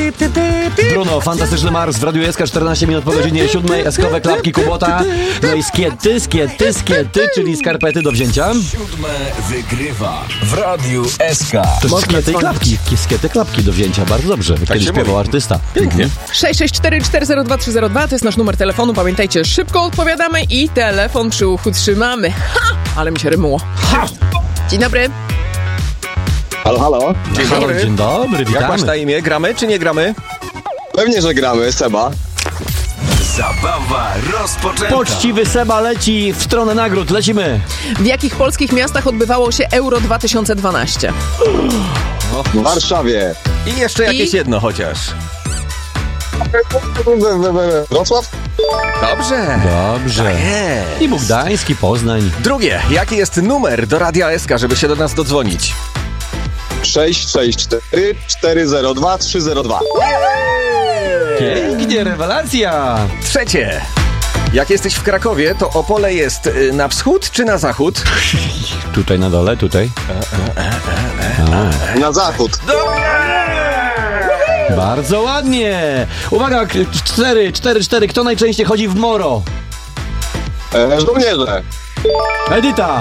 Bruno, Fantastyczny Mars w Radiu SK, 14 minut po godzinie 7. Eskowe klapki Kubota. No i skiety, czyli skarpety do wzięcia. 7 wygrywa w Radiu SK. To skiety klapki do wzięcia, bardzo dobrze. Kiedyś śpiewał artysta. Pięknie. 664 to jest nasz numer telefonu. Pamiętajcie, szybko odpowiadamy i telefon przy uchu trzymamy. Ha! Ale mi się rymuło. Ha! Dzień dobry. Halo. Dzień dobry, witamy. Jak masz na imię? Gramy czy nie gramy? Pewnie, że gramy, Seba. Zabawa rozpoczęta. Poczciwy Seba leci w stronę nagród. Lecimy. W jakich polskich miastach odbywało się Euro 2012? W Warszawie. I jeszcze jakieś jedno chociaż. Wrocław? Dobrze. I Bogdański, Poznań. Drugie. Jaki jest numer do Radia SK, żeby się do nas dodzwonić? 664 402 302. Pięknie, rewelacja. Trzecie. Jak jesteś w Krakowie, to Opole jest na wschód czy na zachód? Tutaj na dole, tutaj. Na zachód. Bardzo ładnie. Uwaga, 4. Kto najczęściej chodzi w moro? Żołnierze. Edyta.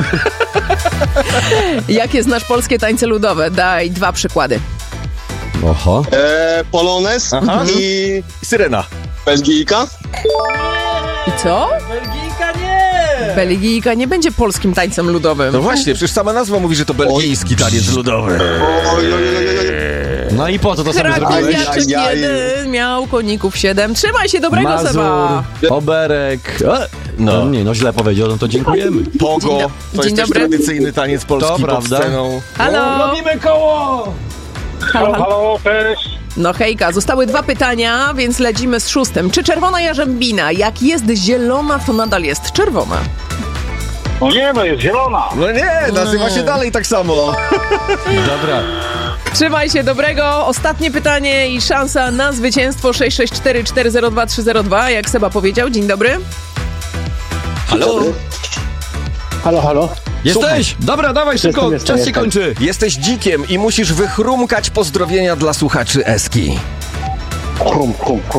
Jakie znasz polskie tańce ludowe? Daj 2 przykłady. Oho. Polones i Syrena. Belgijka. I co? Belgijka nie. Belgijka nie będzie polskim tańcem ludowym. No właśnie, przecież sama nazwa mówi, że to belgijski taniec ludowy. No i po co to sobie zrobiłeś? Krakowiaczek jeden miał koników 7. Trzymaj się, dobrego Mazur, Seba. Oberek. No. No źle powiedział, no to dziękujemy. Pogo. To jest też dobry. tradycyjny taniec polski To pod prawda. sceną. Halo. Robimy koło. Halo, cześć. No hejka, zostały 2 pytania, więc lecimy z 6. Czy czerwona jarzębina, jak jest zielona, to nadal jest czerwona? No nie, no jest zielona. No nie, nazywa się dalej tak samo. Dobra. Trzymaj się, dobrego. Ostatnie pytanie i szansa na zwycięstwo. 664 402 302. Jak Seba powiedział, dzień dobry. Halo? Halo. Jesteś? Dobra, dawaj szybko, Jestem. czas się kończy. Jesteś dzikiem i musisz wychrumkać pozdrowienia dla słuchaczy Eski. Hum.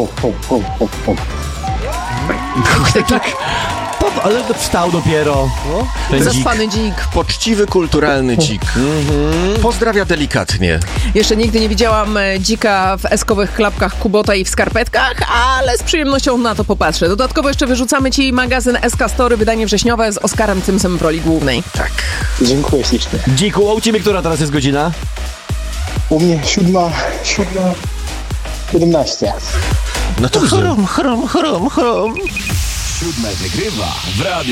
Ale to wstał dopiero. Ten dzik. Zaspany dzik. Poczciwy, kulturalny dzik. Pozdrawia delikatnie. Jeszcze nigdy nie widziałam dzika w eskowych klapkach Kubota i w skarpetkach, ale z przyjemnością na to popatrzę. Dodatkowo jeszcze wyrzucamy ci magazyn SK Story, wydanie wrześniowe z Oskarem Cymsem w roli głównej. Tak. Dziękuję ślicznie. Dziku, a u ciebie która teraz jest godzina? U mnie 7:17. No to chrom. 7 wygrywa w Radiu